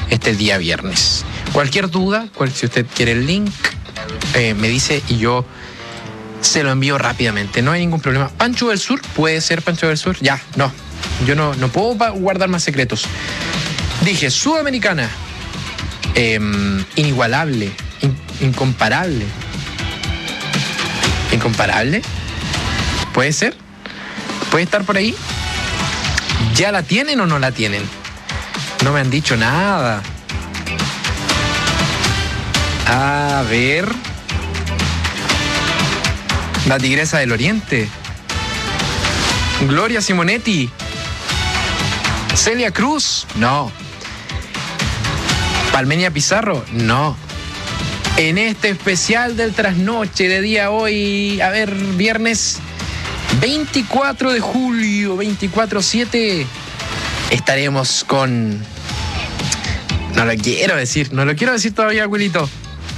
este día viernes. Cualquier duda, si usted quiere el link, me dice y yo se lo envío rápidamente. No hay ningún problema. Pancho del Sur, ¿puede ser Pancho del Sur? Ya, no. Yo no puedo guardar más secretos. Dije, Sudamericana, inigualable, incomparable. ¿Incomparable? ¿Puede ser? ¿Puede estar por ahí? ¿Ya la tienen o no la tienen? No me han dicho nada. A ver. La Tigresa del Oriente. Gloria Simonetti. Celia Cruz. No. Palmenia Pizarro. No. En este especial del trasnoche de día hoy, a ver, viernes 24 de julio, 24/7, estaremos con... No lo quiero decir todavía, abuelito.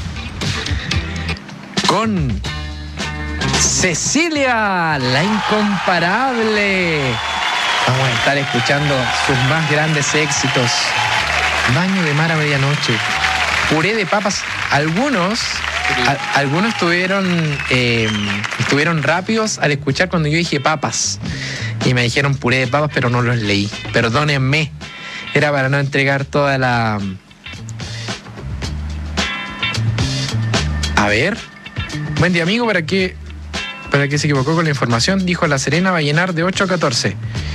Con Cecilia, la incomparable. Vamos a estar escuchando sus más grandes éxitos. Baño de mar a medianoche. Puré de papas. Algunos estuvieron rápidos al escuchar cuando yo dije papas. Y me dijeron puré de papas, pero no los leí. Perdónenme. Era para no entregar toda la... A ver. Buen día, amigo. ¿Para qué se equivocó con la información? Dijo La Serena va a llenar de 8 a 14.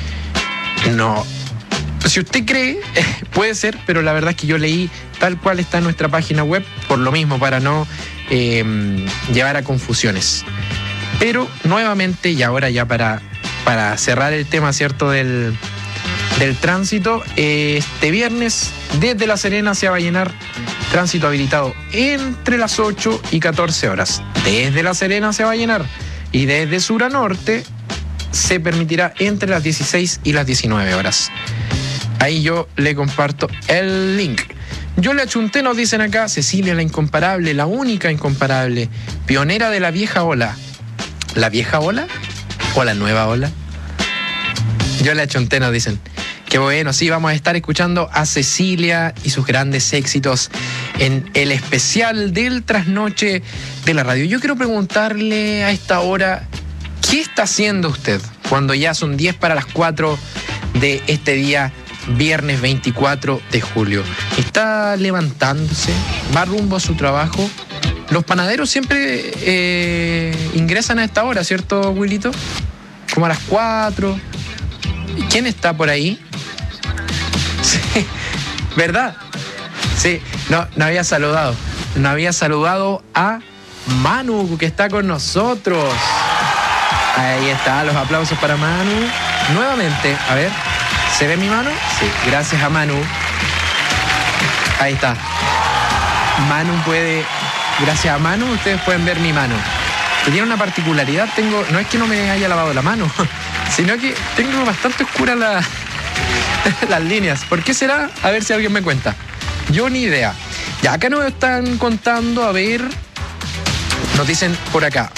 No. Si usted cree, puede ser, pero la verdad es que yo leí tal cual está en nuestra página web, por lo mismo, para no llevar a confusiones. Pero nuevamente, y ahora ya para cerrar el tema, ¿cierto?, del tránsito, este viernes desde La Serena se va a llenar, tránsito habilitado entre las 8 y 14 horas. Desde La Serena se va a llenar y desde sur a norte se permitirá entre las 16 y las 19 horas. Ahí yo le comparto el link. Yo le achunté, nos dicen acá, Cecilia la incomparable, la única incomparable, pionera de la vieja ola. ¿La vieja ola o la nueva ola? Yo le achunté, nos dicen. Qué bueno, sí, vamos a estar escuchando a Cecilia y sus grandes éxitos en el especial del trasnoche de la radio. Yo quiero preguntarle a esta hora, ¿qué está haciendo usted cuando ya son 10 para las 4 de este día viernes 24 de julio? ¿Está levantándose? ¿Va rumbo a su trabajo? Los panaderos siempre ingresan a esta hora, ¿cierto, Wilito? Como a las 4. ¿Quién está por ahí? Sí, ¿verdad? Sí, no había saludado. No había saludado a Manu, que está con nosotros. Ahí está, los aplausos para Manu. Nuevamente, a ver, ¿se ve mi mano? Sí, gracias a Manu. Ahí está. Manu puede... Gracias a Manu, ustedes pueden ver mi mano. Que tiene una particularidad, no es que no me haya lavado la mano, sino que tengo bastante oscuras las líneas. ¿Por qué será? A ver si alguien me cuenta. Yo ni idea. Ya acá nos están contando, a ver... Nos dicen por acá.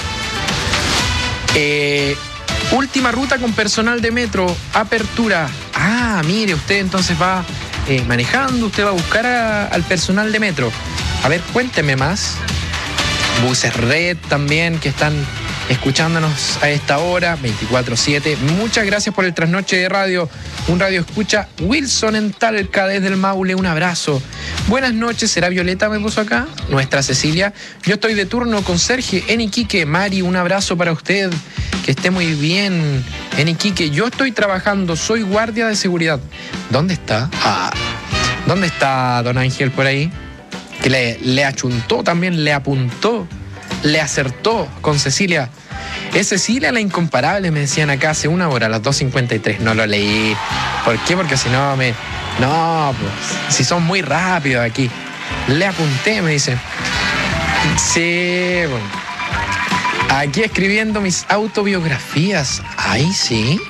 Última ruta con personal de metro, apertura. Ah, mire, usted entonces va manejando, usted va a buscar al personal de metro. A ver, cuénteme más. Buses Red también, que están escuchándonos a esta hora, 24/7. Muchas gracias por el trasnoche de radio. Un radio escucha Wilson en Talca, desde el Maule, un abrazo. Buenas noches, ¿será Violeta? Me puso acá, nuestra Cecilia. Yo estoy de turno con Sergio en Iquique. Mari, un abrazo para usted, que esté muy bien en Iquique. Yo estoy trabajando, soy guardia de seguridad. ¿Dónde está? ¿Dónde está don Ángel por ahí? Que le achuntó también, le apuntó, le acertó con Cecilia. Es Cecilia la incomparable, me decían acá hace una hora, a las 2:53. No lo leí. ¿Por qué? Porque si no No, pues, si son muy rápidos aquí. Le apunté, me dice. Sí, bueno. Aquí escribiendo mis autobiografías. Ahí sí.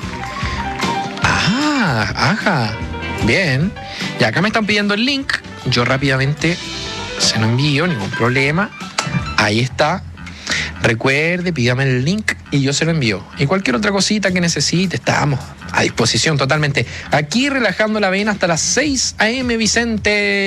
Ajá. Bien. Y acá me están pidiendo el link. Yo rápidamente se lo envío, ningún problema. Ahí está. Recuerde, pídame el link y yo se lo envío. Y cualquier otra cosita que necesite, estamos a disposición totalmente. Aquí relajando la vena hasta las 6 a.m. Vicente.